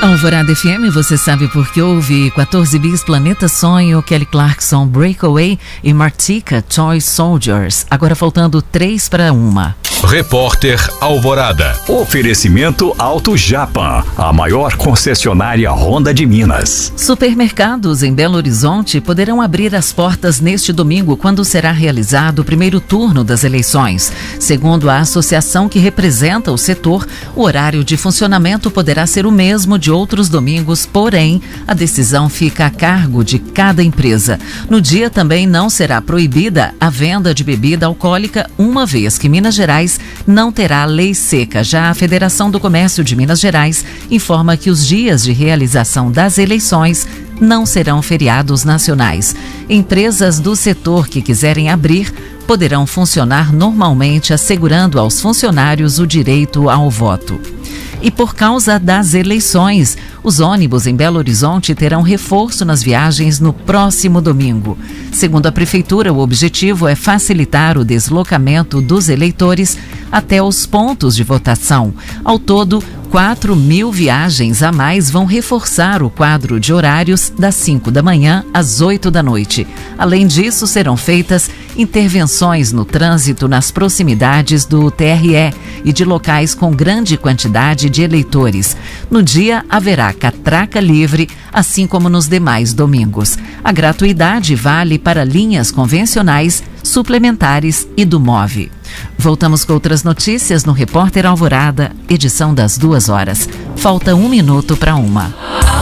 Alvorada FM, você sabe porque houve 14 bis, Planeta Sonho, Kelly Clarkson, Breakaway e Martika, Toy Soldiers. Agora faltando 3 para 1. Repórter Alvorada. Oferecimento Auto Japan, a maior concessionária Honda de Minas. Supermercados em Belo Horizonte poderão abrir as portas neste domingo, quando será realizado o primeiro turno das eleições. Segundo a associação que representa o setor, o horário de funcionamento poderá ser o mesmo de outros domingos, porém, a decisão fica a cargo de cada empresa. No dia também não será proibida a venda de bebida alcoólica, uma vez que Minas Gerais não terá lei seca. Já a Federação do Comércio de Minas Gerais informa que os dias de realização das eleições não serão feriados nacionais. Empresas do setor que quiserem abrir poderão funcionar normalmente, assegurando aos funcionários o direito ao voto. E por causa das eleições, os ônibus em Belo Horizonte terão reforço nas viagens no próximo domingo. Segundo a Prefeitura, o objetivo é facilitar o deslocamento dos eleitores até os pontos de votação. Ao todo, 4.000 viagens a mais vão reforçar o quadro de horários das 5 da manhã às 8 da noite. Além disso, serão feitas intervenções no trânsito nas proximidades do TRE e de locais com grande quantidade de eleitores. No dia, haverá catraca livre, assim como nos demais domingos. A gratuidade vale para linhas convencionais, suplementares e do MOVE. Voltamos com outras notícias no Repórter Alvorada, edição das 2h. Falta 1 minuto para 1.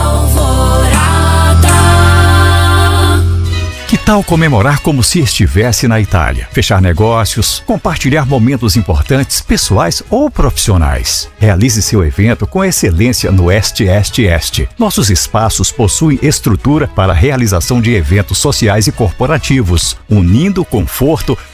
Que tal comemorar como se estivesse na Itália? Fechar negócios, compartilhar momentos importantes, pessoais ou profissionais. Realize seu evento com excelência no Este. Nossos espaços possuem estrutura para a realização de eventos sociais e corporativos, unindo conforto,